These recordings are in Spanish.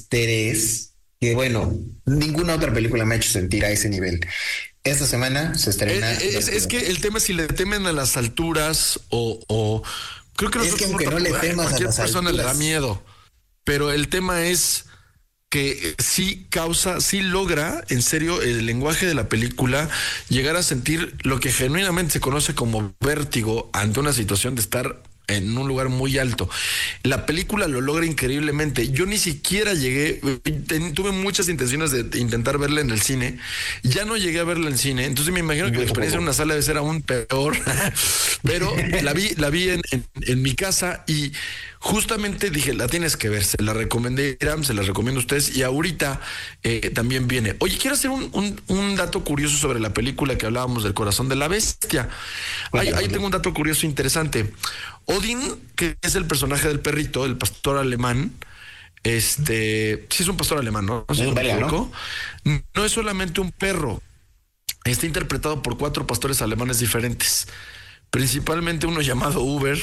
estrés que, bueno, ninguna otra película me ha hecho sentir a ese nivel. Esta semana se estrena. Es que el tema es si le temen a las alturas o creo que Es que aunque no le temas a cualquier las persona le da alturas, miedo, pero el tema es que sí logra, en serio, el lenguaje de la película, llegar a sentir lo que genuinamente se conoce como vértigo ante una situación de estar en un lugar muy alto. La película lo logra increíblemente. Yo ni siquiera llegué, tuve muchas intenciones de intentar verla en el cine, ya no llegué a verla en cine, entonces me imagino que la experiencia en una sala debe ser aún peor, pero la vi en mi casa y justamente dije, la tienes que ver, se la recomendé, Iram, se la recomiendo a ustedes y ahorita también viene. Oye, quiero hacer un dato curioso sobre la película que hablábamos del corazón de la bestia. Ahí tengo un dato curioso interesante. Odín, que es el personaje del perrito, el pastor alemán, sí es un pastor alemán, ¿no? Es un belga, ¿no? No es solamente un perro, está interpretado por 4 pastores alemanes diferentes, principalmente uno llamado Uber,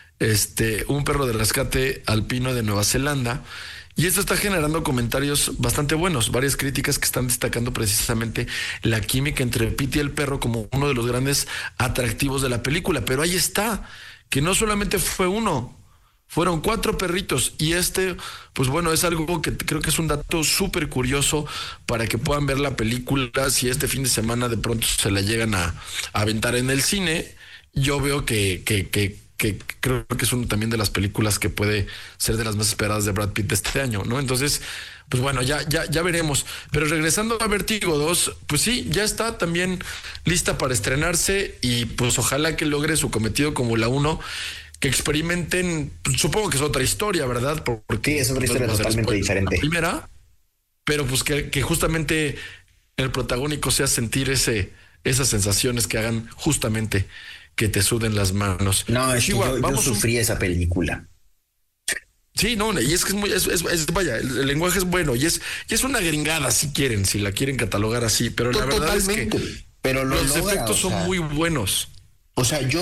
un perro de rescate alpino de Nueva Zelanda. Y esto está generando comentarios bastante buenos, varias críticas que están destacando precisamente la química entre Pete y el perro como uno de los grandes atractivos de la película. Pero ahí está, que no solamente fue uno, fueron 4 perritos. Y pues bueno, es algo que creo que es un dato súper curioso para que puedan ver la película. Si este fin de semana de pronto se la llegan a aventar en el cine, yo veo que creo que es una también de las películas que puede ser de las más esperadas de Brad Pitt de este año, ¿no? Entonces, pues bueno, ya veremos. Pero regresando a Vértigo 2, pues sí, ya está también lista para estrenarse y pues ojalá que logre su cometido como la 1, que experimenten, pues, supongo que es otra historia, ¿verdad? Porque sí, es otra historia totalmente diferente. La primera, pero pues que justamente el protagónico sea sentir esas sensaciones que hagan justamente que te suden las manos. No, es que yo sufrí esa película. Sí, no, y es que vaya, el lenguaje es bueno y es una gringada si quieren, si la quieren catalogar así, pero la verdad es que pero los efectos son muy buenos. O sea, yo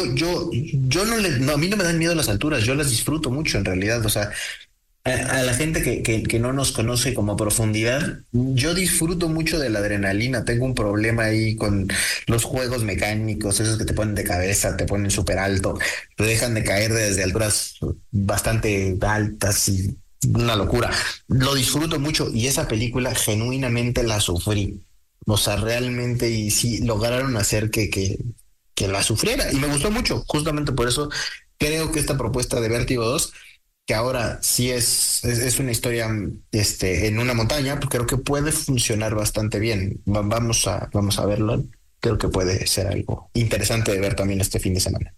a mí no me dan miedo las alturas, yo las disfruto mucho en realidad, o sea, a la gente que no nos conoce como a profundidad, yo disfruto mucho de la adrenalina. Tengo un problema ahí con los juegos mecánicos, esos que te ponen de cabeza, te ponen súper alto, te dejan de caer desde alturas bastante altas y una locura. Lo disfruto mucho y esa película genuinamente la sufrí. O sea, realmente, y sí lograron hacer que la sufriera y me gustó mucho. Justamente por eso creo que esta propuesta de Vértigo 2, que ahora sí es una historia en una montaña, pues creo que puede funcionar bastante bien. Vamos a verlo. Creo que puede ser algo interesante de ver también este fin de semana.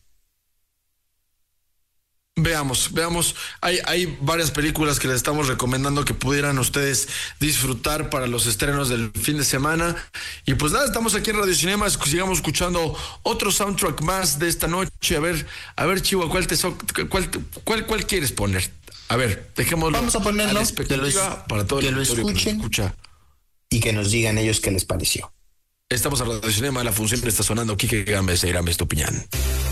Veamos. Hay varias películas que les estamos recomendando que pudieran ustedes disfrutar para los estrenos del fin de semana. Y pues nada, estamos aquí en Radio Cinema, sigamos escuchando otro soundtrack más de esta noche. A ver, Chihuahua, ¿cuál quieres poner? A ver, dejémoslo. Vamos a ponerlo, a la expectativa para todo que lo escuchen y que nos digan ellos qué les pareció. Estamos en Radio Cinema, la función está sonando. Quique Gámez e Irán Estupiñán.